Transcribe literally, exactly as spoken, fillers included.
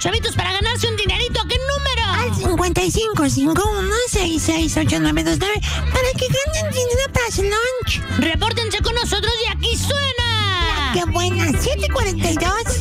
chavitos para ganarse un dinerito. ¿A qué número? Al cincuenta y cinco, cincuenta y uno, sesenta y seis, ochenta y nueve veintinueve para que ganen dinero para su lunch. Repórtense con nosotros y aquí suena. ¡Qué buena! siete cuarenta y dos.